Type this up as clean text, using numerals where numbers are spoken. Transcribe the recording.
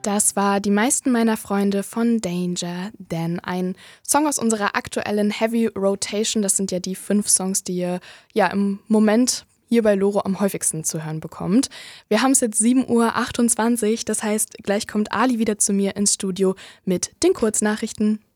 Das war Die meisten meiner Freunde von Danger Dan, ein Song aus unserer aktuellen Heavy Rotation. Das sind ja die 5 Songs, die ihr im Moment hier bei Loro am häufigsten zu hören bekommt. Wir haben es jetzt 7:28 Uhr, das heißt, gleich kommt Ali wieder zu mir ins Studio mit den Kurznachrichten.